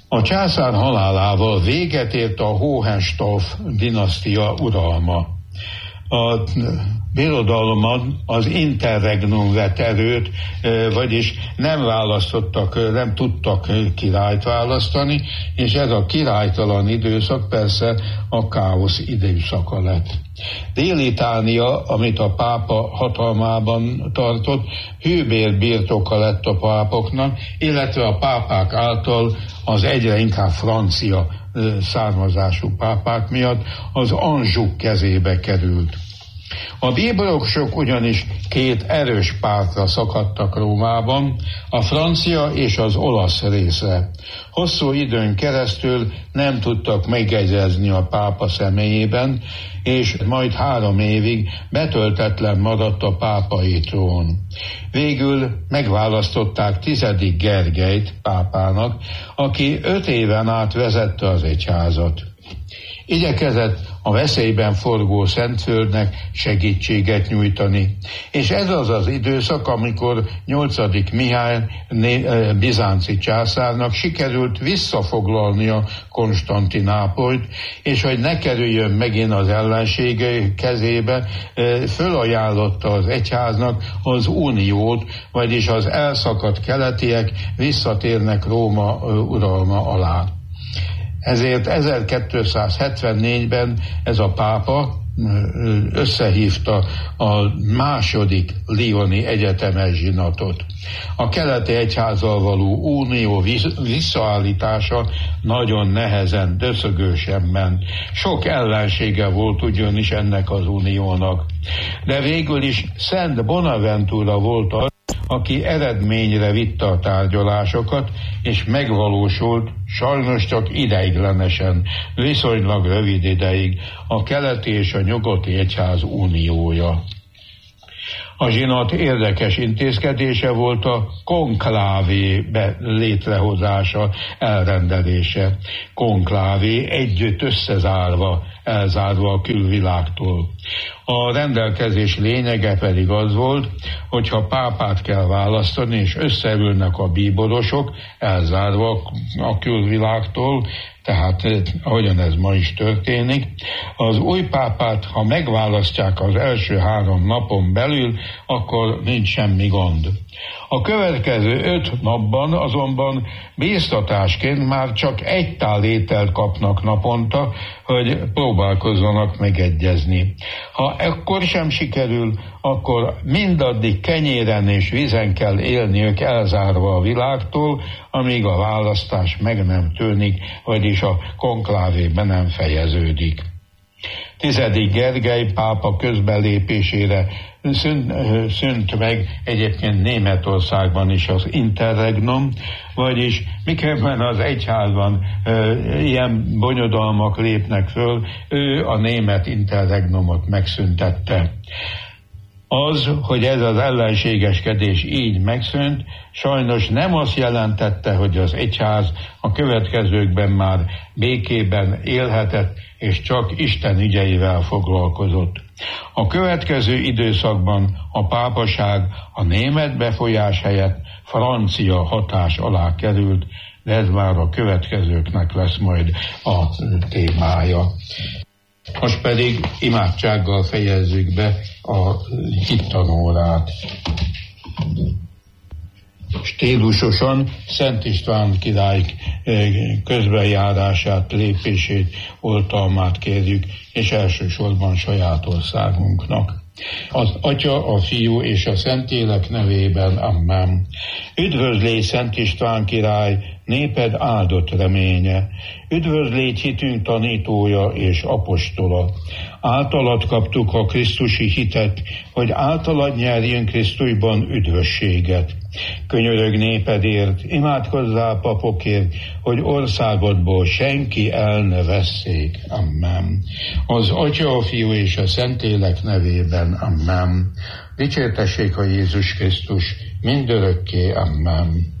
A császár halálával véget ért a Hohenstaufen dinasztia uralma. A birodalomban az interregnum vett erőt, vagyis nem tudtak királyt választani, és ez a királytalan időszak persze a káosz időszaka lett. Dél-Itália, amit a pápa hatalmában tartott, hőbér birtoka lett a pápoknak, illetve a pápák által az egyre inkább francia származású pápák miatt az Anjou kezébe került. A bíborosok ugyanis két erős pártra szakadtak Rómában, a francia és az olasz részre. Hosszú időn keresztül nem tudtak megegyezni a pápa személyében, és majd 3 évig betöltetlen maradt a pápai trón. Végül megválasztották 10. Gergelyt pápának, aki 5 éven át vezette az egyházat. Igyekezett a veszélyben forgó Szentföldnek segítséget nyújtani. És ez az az időszak, amikor 8. Mihály bizánci császárnak sikerült visszafoglalnia Konstantinápolyt, és hogy ne kerüljön megint az ellensége kezébe, fölajánlotta az egyháznak az uniót, vagyis az elszakadt keletiek visszatérnek Róma uralma alá. Ezért 1274-ben ez a pápa összehívta a második Lyoni egyetemes zsinatot. A keleti egyházzal való unió visszaállítása nagyon nehezen, döszögősen ment. Sok ellensége volt ugyanis ennek az uniónak. De végül is Szent Bonaventura volt az, aki eredményre vitte a tárgyalásokat, és megvalósult, sajnos csak ideiglenesen, viszonylag rövid ideig a keleti és a nyugati egyház uniója. A zsinat érdekes intézkedése volt a konklávé létrehozása, elrendelése. Konklávé együtt elzárva a külvilágtól. A rendelkezés lényege pedig az volt, hogyha pápát kell választani, és összeülnek a bíborosok, elzárva a külvilágtól, tehát ahogyan ez ma is történik, az új pápát, ha megválasztják az első 3 napon belül, akkor nincs semmi gond. A következő 5 napban azonban bíztatásként már csak 1 tál ételt kapnak naponta, hogy próbálkozzanak megegyezni. Ha ekkor sem sikerül, akkor mindaddig kenyéren és vízen kell élniük elzárva a világtól, amíg a választás meg nem tűnik, vagyis a konklávé be nem fejeződik. 10. Gergely pápa közbelépésére szűnt meg egyébként Németországban is az interregnum, vagyis miközben az egyházban ilyen bonyodalmak lépnek föl, ő a német interregnumot megszüntette. Az, hogy ez az ellenségeskedés így megszűnt, sajnos nem azt jelentette, hogy az egyház a következőkben már békében élhetett, és csak Isten ügyeivel foglalkozott. A következő időszakban a pápaság a német befolyás helyett francia hatás alá került, de ez már a következőknek lesz majd a témája. Most pedig imádsággal fejezzük be a hittanórát. Stílusosan Szent István király közbenjárását, lépését, oltalmát kérjük, és elsősorban saját országunknak. Az Atya, a Fiú és a Szentlélek nevében, amen. Üdvözlégy, Szent István király, néped áldott reménye. Üdvözlégy, hitünk tanítója és apostola. Általad kaptuk a krisztusi hitet, hogy általad nyerjünk Krisztusban üdvösséget. Könyörög népedért, imádkozzál papokért, hogy országodból senki el ne vesszék. Amen. Az Atya, a Fiú és a Szentlélek nevében. Amen. Dicsértessék a Jézus Krisztus mindörökké. Amen.